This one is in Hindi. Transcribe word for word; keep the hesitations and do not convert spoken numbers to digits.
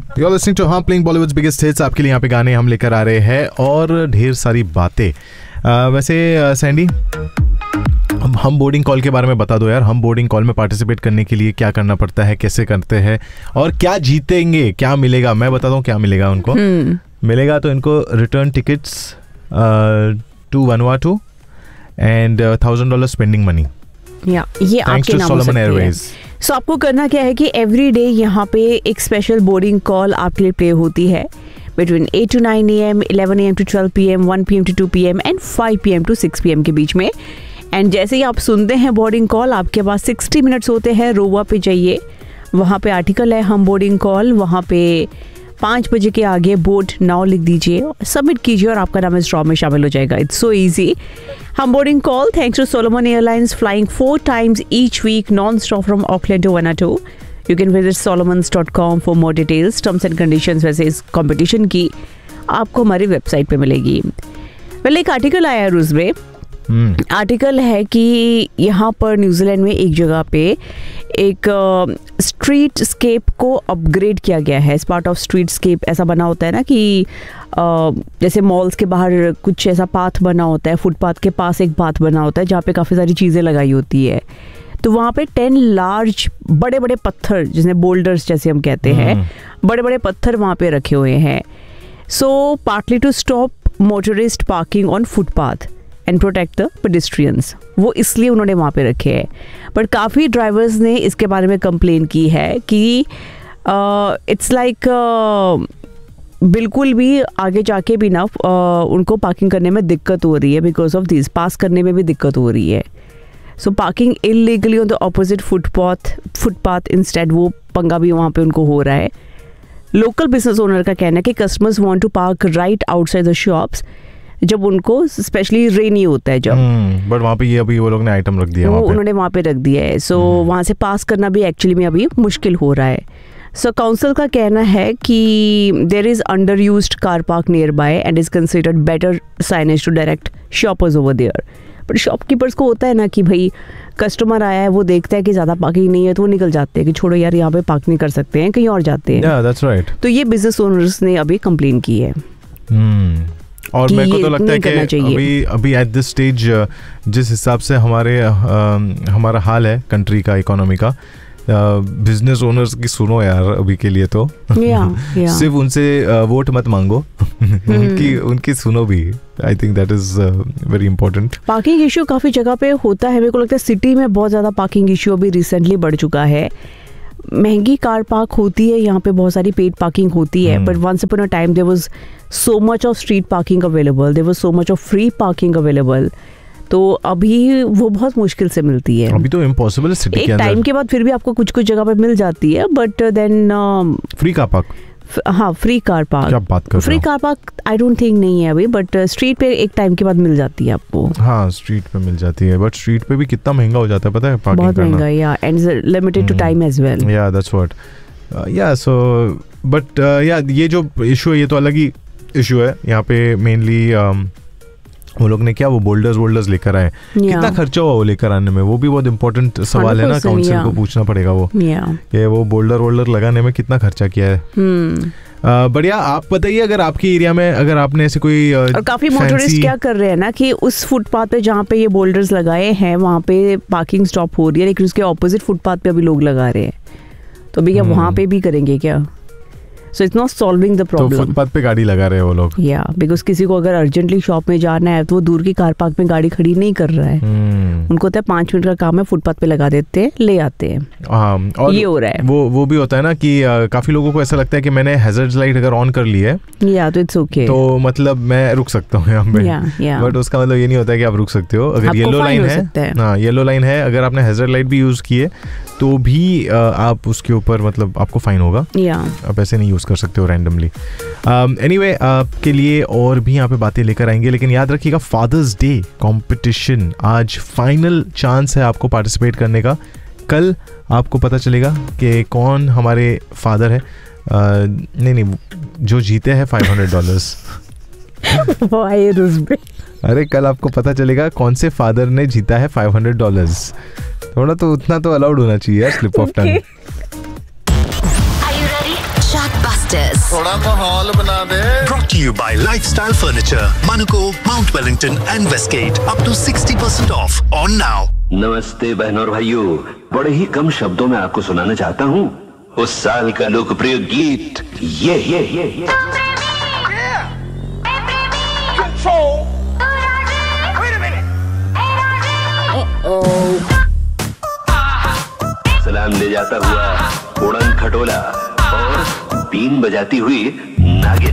You're listening to हम प्लेइंग बॉलीवुड्स बिगेस्ट हिट्स. आपके लिए यहाँ पे गाने हम लेकर आ रहे हैं और ढेर सारी बातें. uh, वैसे सैंडी हम हम बोर्डिंग कॉल के बारे में बता दो यार. हम बोर्डिंग कॉल में पार्टिसिपेट करने के लिए क्या करना पड़ता है, कैसे करते हैं और क्या जीतेंगे, क्या मिलेगा. मैं बताता हूँ क्या मिलेगा उनको. hmm. मिलेगा तो इनको return tickets to Vanuatu and thousand dollar spending money. या ये आपके नाम हो सकती है. सो आपको करना क्या है कि एवरी डे यहाँ पे एक स्पेशल बोर्डिंग कॉल आपके लिए प्ले होती है between eight to nine A M, eleven A M to twelve P M, one P M to to P M and five P M to six P M के बीच में. एंड जैसे ही आप सुनते हैं बोर्डिंग कॉल, आपके पास सिक्सटी मिनट्स होते हैं. रोवा पे जाइए, वहाँ पे आर्टिकल है हम बोर्डिंग कॉल. वहाँ पे पाँच बजे के आगे बोर्ड नाउ लिख दीजिए, सबमिट कीजिए और आपका नाम इस ड्रॉ में शामिल हो जाएगा. It's so easy. हम boarding call thanks to Solomon airlines flying four times each week non stop from Auckland to Vanuatu. You can visit solomons dot com for more details. Terms and conditions वैसे इस कंपटीशन की आपको हमारी वेबसाइट पे मिलेगी. पहले एक आर्टिकल आया है रूस में. Article hmm. है कि यहाँ पर न्यूजीलैंड में एक जगह पे एक स्ट्रीट स्केप को अपग्रेड किया गया है. इस पार्ट ऑफ स्ट्रीट स्केप ऐसा बना होता है ना कि uh, जैसे मॉल्स के बाहर कुछ ऐसा पाथ बना होता है, फुटपाथ के पास एक पाथ बना होता है जहाँ पे काफ़ी सारी चीज़ें लगाई होती है. तो वहाँ पे टेन लार्ज बड़े बड़े पत्थर, जिसमें बोल्डर्स जैसे हम कहते हैं, hmm. बड़े बड़े पत्थर वहाँ पे रखे हुए हैं. सो partly to stop motorist parking on footpath and protect the pedestrians. वो इसलिए उन्होंने वहाँ पे रखे हैं. बट काफ़ी ड्राइवर्स ने इसके बारे में कंप्लेन की है कि इट्स लाइक बिल्कुल भी आगे जाके भी ना uh, उनको पार्किंग करने में दिक्कत हो रही है बिकॉज ऑफ दिस. पास करने में भी दिक्कत हो रही है. सो parking illegally on the opposite footpath footpath instead, वो पंगा भी वहाँ पे उनको हो रहा है. लोकल बिजनेस ओनर का कहना है कि customers want to park right outside the shops जब उनको स्पेशली रेनी होता है जब. बट hmm, वहाँ पे ये अभी वो लोग ने आइटम रख दिया, वो उन्होंने वहाँ पे रख दिया है. सो so, hmm. वहाँ से पास करना भी एक्चुअली में अभी मुश्किल हो रहा है. सो so, काउंसिल का कहना है कि there is under used car park near by and is considered better signage to direct shoppers over there. But shopkeepers को होता है ना कि भाई कस्टमर आया है, वो देखता है कि ज़्यादा पार्किंग नहीं है तो वो निकल जाते हैं कि छोड़ो यार यहाँ पे पार्क नहीं कर सकते हैं, कहीं और जाते हैं. yeah, that's right. तो ये बिजनेस ओनर्स ने अभी कंप्लेन की है. hmm. और मेरे को तो लगता है कि अभी अभी एट दिस स्टेज जिस हिसाब से हमारे आ, हमारा हाल है कंट्री का, इकोनॉमी का, बिजनेस ओनर्स की सुनो यार अभी के लिए तो. yeah, yeah. सिर्फ उनसे वोट मत मांगो, उनकी उनकी सुनो भी. I think that is very important. Parking issue काफ़ी जगह पे होता है. मेरे को लगता है सिटी में बहुत ज़्यादा पार्किंग इशू अभी रिसेंटली बढ़ चुका है. महंगी कार पार्क होती है यहाँ पे, बहुत सारी पेड पार्किंग होती है. But once upon a time there was so much of street parking available, there was so much of free parking available. तो अभी वो बहुत मुश्किल से मिलती है. अभी तो इम्पॉसिबल है सिटी के अंदर. एक टाइम के बाद फिर भी आपको कुछ कुछ जगह पे मिल जाती है. But then free car park, हाँ फ्री कार पार्क. क्या बात कर रहे हो? Free car park I don't think नहीं है अभी, बट स्ट्रीट पे एक टाइम के बाद मिल जाती है आपको. हाँ स्ट्रीट पे मिल जाती है, बट स्ट्रीट पे भी कितना महंगा हो जाता है पता है पार्किंग बहुत महंगा. या and limited to time as well. या दैट्स व्हाट. या सो बट या ये जो इशू है ये तो अलग ही इशू है. यहाँ पे मेनली वो लोग ने क्या वो बोल्डर्स वोल्डर्स लेकर आए. कितना खर्चा हुआ वो लेकर आने में, वो भी बहुत इंपॉर्टेंट सवाल है ना. काउंसिल को पूछना पड़ेगा वो कि वो बोल्डर वोल्डर लगाने में कितना खर्चा किया है. uh, बढ़िया. आप बताइए अगर आपके एरिया में अगर आपने ऐसे कोई uh, और काफी मोटरिस्ट क्या कर रहे हैं ना कि उस फुटपाथ पे जहाँ पे ये बोल्डर्स लगाए हैं वहाँ पे पार्किंग स्टॉप हो रही है, लेकिन उसके ऑपोजिट फुटपाथ पे अभी लोग लगा रहे हैं. तो अभी क्या hmm. वहाँ पे भी करेंगे क्या? So it's not solving the problem. तो फुटपाथ पे गाड़ी लगा रहे हैं वो लोग. या बिकॉज किसी को अगर अर्जेंटली शॉप में जाना है तो वो दूर की कार पार्क में गाड़ी खड़ी नहीं कर रहा है. hmm. उनको होता है पाँच मिनट का काम है, फुटपाथ पे लगा देते हैं, ले आते हैं. हाँ, और ये हो रहा है. वो वो भी होता है ना कि आ, काफी लोगों को ऐसा लगता है कि मैंने हैजर्ड लाइट अगर ऑन कर ली है या तो इट्स ओके, तो मतलब मैं रुक सकता हूँ यहाँ पे. बट उसका मतलब ये नहीं होता है कि आप रुक सकते हो. अगर येलो लाइन है, हाँ येलो लाइन है, अगर आपने हैजर्ड लाइट भी यूज की है तो भी आप उसके ऊपर मतलब आपको फाइन होगा. आप ऐसे नहीं यूज कर सकते हो रैंडमली. एनीवे आपके लिए और भी यहाँ पे बातें लेकर आएंगे, लेकिन याद रखिएगा फादर्स डे कंपटीशन आज फाइनल चांस है आपको पार्टिसिपेट करने का. कल आपको पता चलेगा कि कौन हमारे फादर है. uh, नहीं नहीं जो जीते हैं फाइव हंड्रेड डॉलर्स. अरे कल आपको पता चलेगा कौन से फादर ने जीता है फाइव हंड्रेड डॉलर्स. थोड़ा तो उतना तो अलाउड होना चाहिए यार, स्लिप ऑफ टंग. Shockbusters. थोड़ा माहौल बना दे. Brought to you by Lifestyle Furniture, Manuko, Mount Wellington and Westgate. Up to sixty percent off on now. नमस्ते बहनों और भाइयों, बड़े ही कम शब्दों में आपको सुनाना चाहता हूँ उस साल का लोकप्रिय गीत ये ये ये ये सलाम ले जाता हुआ उड़न खटोला और बीन बजाती हुई नागिन.